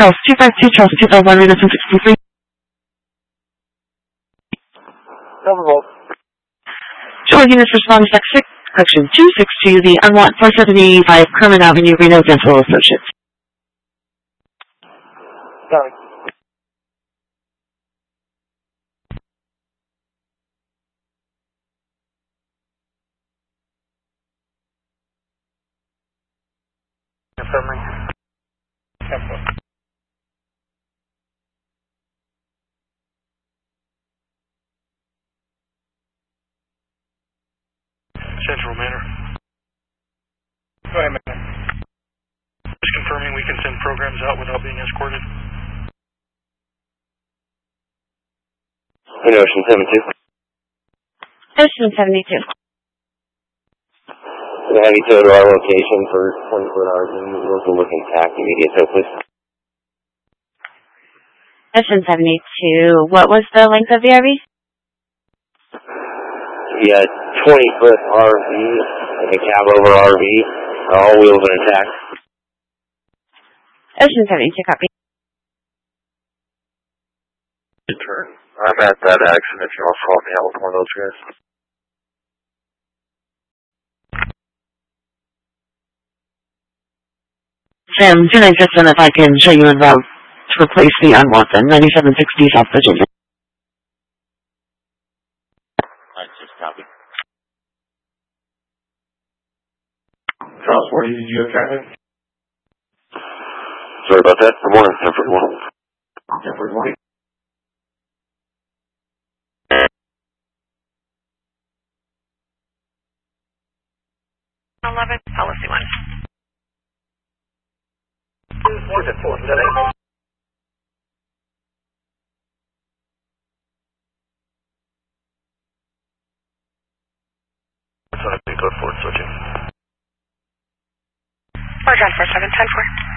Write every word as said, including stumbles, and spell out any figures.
Charles two five two, Charles two five one, Renison sixty-three. Double volt. Short units respond to six, correction, two six two, the unwanted four seventy-five Kerman Avenue, Reno Dental Associates. Sorry. Confirming. Central Manor. Go ahead, man. Just confirming we can send programs out without being escorted. In Ocean seventy-two. Ocean seventy-two. We'll have you towed to our location for twenty-four hours and we'll look intact. Immediate tow, please. Ocean seventy-two. What was the length of the R V? Yeah, twenty foot R V, like a cab over R V, all wheels are intact. Ocean seventy-two, copy. Turn. I'm at that accident. You all swap me out with one of those guys. Sam, can I just send if I can show you en route to replace the unwanted ninety-seven sixty South Virginia? I just copy. Charles, where did you drive? Sorry about that. Good morning. ten forty-one. ten forty-one. eleven, policy one. Where's it for today? That's what I think. Go forward, switching. Roger, four seven ten four.